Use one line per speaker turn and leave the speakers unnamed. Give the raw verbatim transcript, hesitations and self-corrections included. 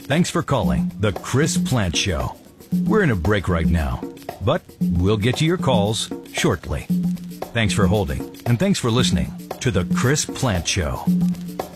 Thanks for calling The Chris Plant Show. We're in a break right now, but we'll get to your calls shortly. Thanks for holding, and thanks for listening to The Chris Plant Show.